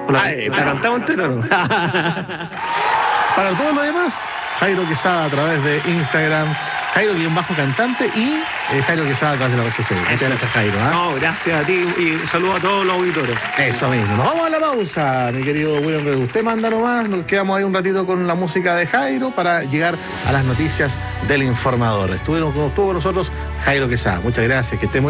¿La cantamos entera o no? Para todos los demás, Jairo Quesada a través de Instagram, Jairo_cantante y Jairo Quesada a través de las redes sociales. Muchas gracias, Jairo. No, gracias a ti y saludos a todos los auditores. Eso mismo. Nos vamos a la pausa, mi querido William Rey. Usted manda nomás, nos quedamos ahí un ratito con la música de Jairo para llegar a las noticias del informador. Estuvo con nosotros Jairo Quesada. Muchas gracias, que esté muy